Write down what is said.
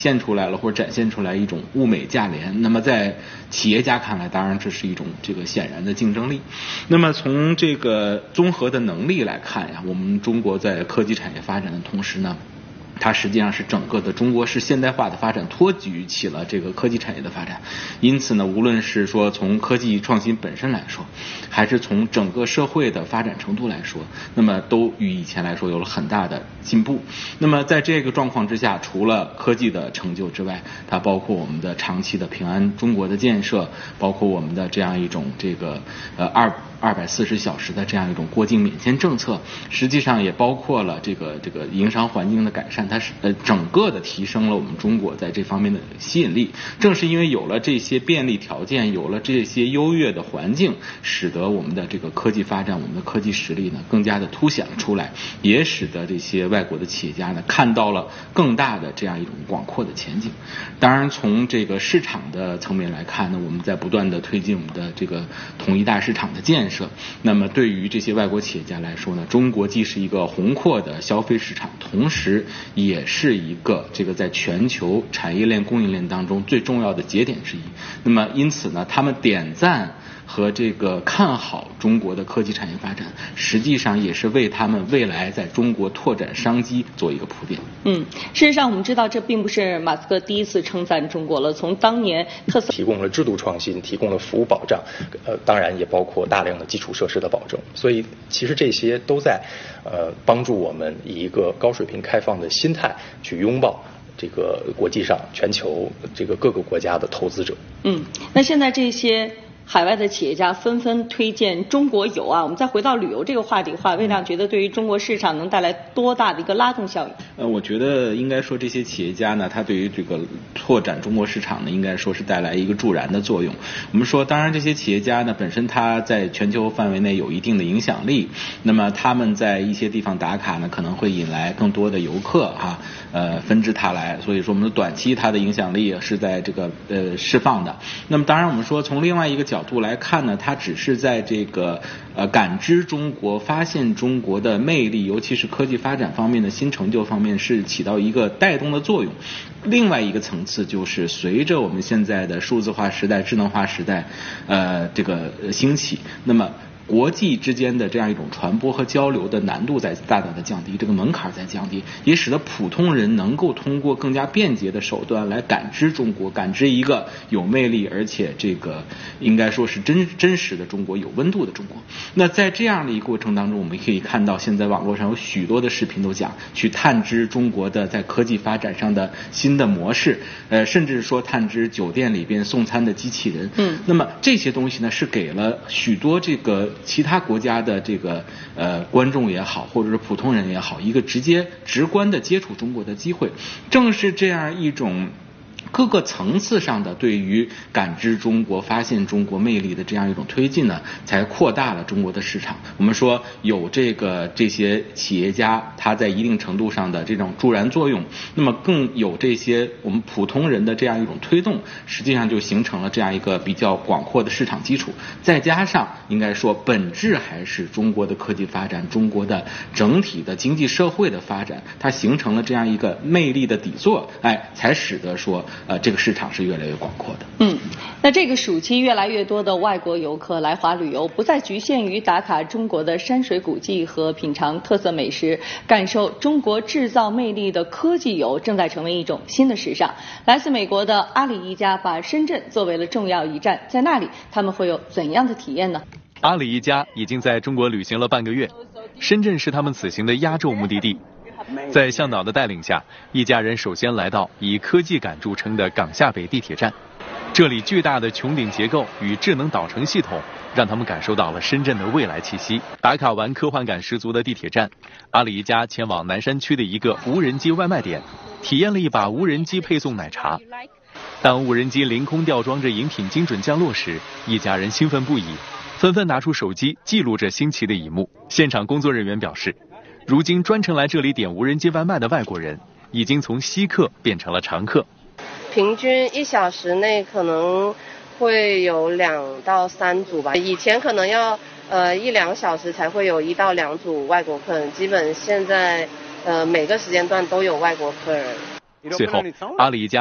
现出来了或者展现出来一种物美价廉，那么在企业家看来，当然这是一种这个显然的竞争力。那么从这个综合的能力来看呀，我们中国在科技产业发展的同时呢，它实际上是整个的中国式现代化的发展托举起了这个科技产业的发展。因此呢，无论是说从科技创新本身来说，还是从整个社会的发展程度来说，那么都与以前来说有了很大的进步。那么在这个状况之下，除了科技的成就之外，它包括我们的长期的平安中国的建设，包括我们的这样一种这个240小时的这样一种过境免签政策，实际上也包括了这个营商环境的改善，它是整个的提升了我们中国在这方面的吸引力。正是因为有了这些便利条件，有了这些优越的环境，使得我们的这个科技发展，我们的科技实力呢更加的凸显了出来，也使得这些外国的企业家呢看到了更大的这样一种广阔的前景。当然从这个市场的层面来看呢，我们在不断的推进我们的这个统一大市场的建设。那么对于这些外国企业家来说呢，中国既是一个宏阔的消费市场，同时也是一个这个在全球产业链供应链当中最重要的节点之一。那么因此呢，他们点赞和这个看好中国的科技产业发展，实际上也是为他们未来在中国拓展商机做一个铺垫。 事实上我们知道这并不是马斯克第一次称赞中国了，从当年特斯拉提供了制度创新，提供了服务保障，当然也包括大量的基础设施的保证。所以其实这些都在帮助我们以一个高水平开放的心态去拥抱这个国际上全球这个各个国家的投资者。 那现在这些海外的企业家纷纷推荐中国游啊，我们再回到旅游这个话题的话，魏亮觉得对于中国市场能带来多大的一个拉动效应？ 我觉得应该说这些企业家呢，他对于这个拓展中国市场呢，应该说是带来一个助燃的作用。我们说，当然这些企业家呢本身他在全球范围内有一定的影响力，那么他们在一些地方打卡呢，可能会引来更多的游客纷至沓来，所以说我们的短期它的影响力是在这个释放的。那么当然我们说从另外一个角度来看呢，它只是在这个感知中国、发现中国的魅力，尤其是科技发展方面的新成就方面是起到一个带动的作用。另外一个层次就是随着我们现在的数字化时代、智能化时代这个兴起，那么国际之间的这样一种传播和交流的难度在大大的降低，这个门槛在降低，也使得普通人能够通过更加便捷的手段来感知中国，感知一个有魅力而且这个应该说是真实的中国，有温度的中国。那在这样的一个过程当中，我们可以看到现在网络上有许多的视频都讲去探知中国的在科技发展上的新的模式，甚至说探知酒店里边送餐的机器人。那么这些东西呢，是给了许多这个其他国家的这个观众也好，或者是普通人也好，一个直观的接触中国的机会。正是这样一种各个层次上的对于感知中国、发现中国魅力的这样一种推进呢，才扩大了中国的市场。我们说有这些企业家他在一定程度上的这种助燃作用，那么更有这些我们普通人的这样一种推动，实际上就形成了这样一个比较广阔的市场基础。再加上应该说本质还是中国的科技发展，中国的整体的经济社会的发展，它形成了这样一个魅力的底座，才使得说这个市场是越来越广阔的。 那这个暑期越来越多的外国游客来华旅游，不再局限于打卡中国的山水古迹和品尝特色美食，感受中国制造魅力的科技游正在成为一种新的时尚。来自美国的阿里一家把深圳作为了重要一站，在那里他们会有怎样的体验呢？ 阿里一家已经在中国旅行了半个月，深圳是他们此行的压轴目的地。在向导的带领下，一家人首先来到以科技感著称的港下北地铁站。这里巨大的穹顶结构与智能导乘系统让他们感受到了深圳的未来气息。打卡完科幻感十足的地铁站，阿里一家前往南山区的一个无人机外卖点，体验了一把无人机配送奶茶。当无人机凌空吊装着饮品精准降落时，一家人兴奋不已，纷纷拿出手机记录着新奇的一幕。现场工作人员表示，如今专程来这里点无人机外卖的外国人已经从稀客变成了常客。 平均1小时内可能会有2到3组吧，以前可能要1-2小时才会有1到2组外国客人，基本现在每个时间段都有外国客人。 随后，阿里一家